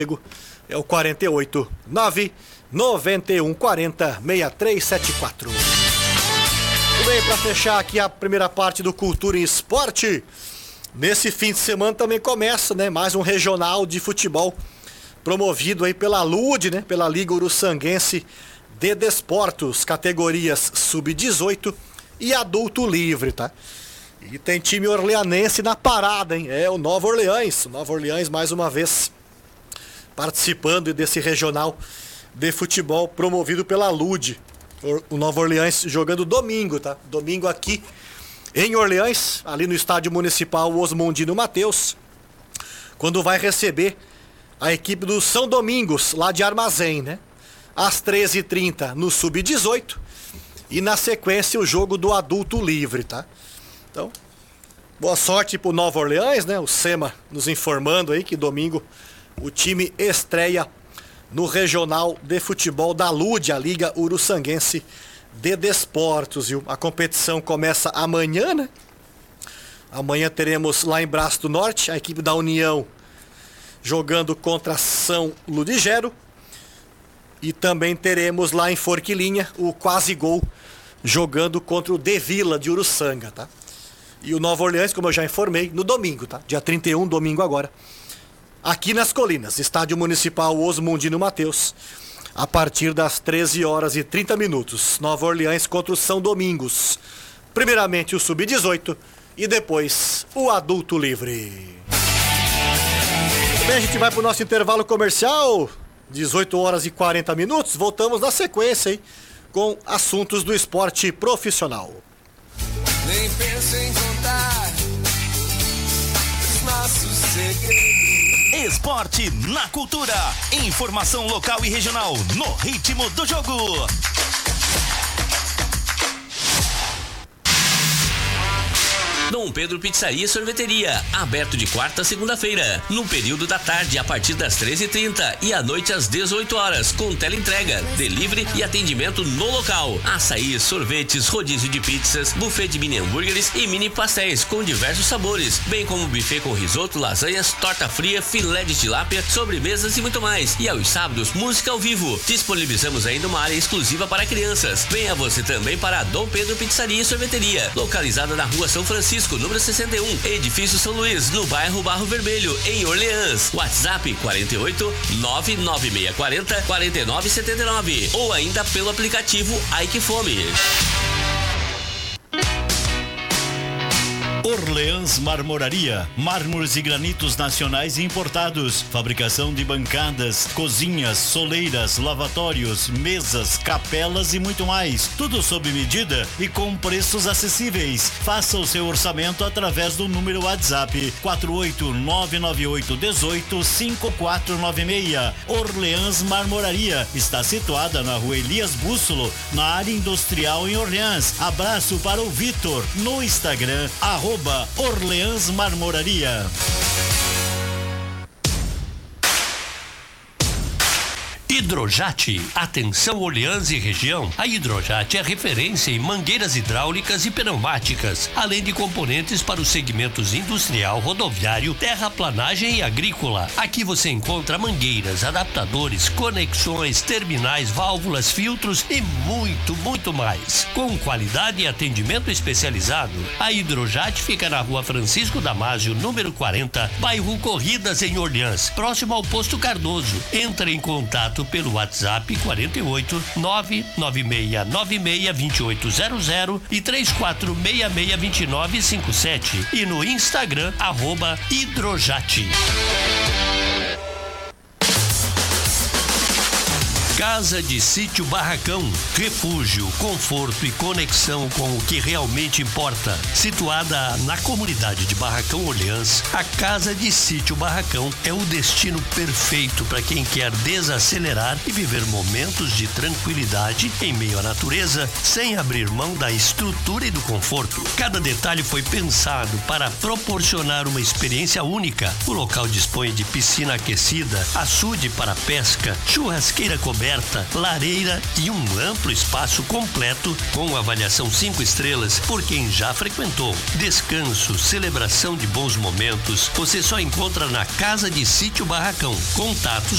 É o 48 991 40 6374. Tudo bem, para fechar aqui a primeira parte do Cultura e Esporte, nesse fim de semana também começa, né, mais um regional de futebol promovido aí pela LUD, né, pela Liga Uruçanguense de Desportos, categorias sub-18 e adulto livre, tá? E tem time orleanense na parada, hein? É o Nova Orleans. O Nova Orleans mais uma vez participando desse regional de futebol promovido pela LUD. O Nova Orleans jogando domingo, tá? Domingo aqui em Orleans, ali no estádio municipal Osmundino Mateus, quando vai receber a equipe do São Domingos, lá de Armazém, né? Às 13h30 no Sub-18 e na sequência o jogo do adulto livre, tá? Então, boa sorte pro Nova Orleans, né? O SEMA nos informando aí que domingo o time estreia no regional de futebol da LUD, a Liga Uruçanguense de Desportos, viu? A competição começa amanhã, né? Amanhã teremos lá em Braço do Norte a equipe da União jogando contra São Ludigero. E também teremos lá em Forquilinha o Quase Gol jogando contra o De Vila de Uruçanga, tá? E o Nova Orleans, como eu já informei, no domingo, tá? Dia 31, domingo agora. Aqui nas Colinas, Estádio Municipal Osmundino Mateus, a partir das 13h30. Nova Orleans contra o São Domingos. Primeiramente o Sub-18 e depois o adulto livre. Bem, a gente vai pro nosso intervalo comercial, 18h40. Voltamos na sequência, hein, com assuntos do esporte profissional. Nem penso em contar os nossos segredos. Esporte na cultura. Informação local e regional no ritmo do jogo. Dom Pedro Pizzaria e Sorveteria, aberto de quarta a segunda-feira, no período da tarde a partir das 13h30 e à noite às 18h, com teleentrega, delivery e atendimento no local. Açaí, sorvetes, rodízio de pizzas, buffet de mini hambúrgueres e mini pastéis com diversos sabores, bem como buffet com risoto, lasanhas, torta fria, filé de tilápia, sobremesas e muito mais. E aos sábados, música ao vivo. Disponibilizamos ainda uma área exclusiva para crianças. Venha você também para a Dom Pedro Pizzaria e Sorveteria, localizada na Rua São Francisco, número 61, Edifício São Luís, no bairro Barro Vermelho, em Orleans. WhatsApp 48 99640 4979 ou ainda pelo aplicativo Ike Fome. Orleans Marmoraria, mármores e granitos nacionais e importados, fabricação de bancadas, cozinhas, soleiras, lavatórios, mesas, capelas e muito mais, tudo sob medida e com preços acessíveis. Faça o seu orçamento através do número WhatsApp 48998185496. Orleans Marmoraria está situada na Rua Elias Bússolo, na área industrial em Orleans. Abraço para o Vitor no Instagram @Orleans Marmoraria. Hidrojat, atenção Orleans e região. A Hidrojat é referência em mangueiras hidráulicas e pneumáticas, além de componentes para os segmentos industrial, rodoviário, terraplanagem e agrícola. Aqui você encontra mangueiras, adaptadores, conexões, terminais, válvulas, filtros e muito mais. Com qualidade e atendimento especializado, a Hidrojat fica na Rua Francisco Damásio, número 40, bairro Corridas, em Orleans, próximo ao Posto Cardoso. Entre em contato pelo WhatsApp 48 996962800 e 34662957 e no Instagram @Hidrojat. Casa de Sítio Barracão, refúgio, conforto e conexão com o que realmente importa. Situada na comunidade de Barracão Orleans, a Casa de Sítio Barracão é o destino perfeito para quem quer desacelerar e viver momentos de tranquilidade em meio à natureza, sem abrir mão da estrutura e do conforto. Cada detalhe foi pensado para proporcionar uma experiência única. O local dispõe de piscina aquecida, açude para pesca, churrasqueira coberta, lareira e um amplo espaço completo com avaliação 5 estrelas por quem já frequentou. Descanso, celebração de bons momentos, você só encontra na Casa de Sítio Barracão. Contatos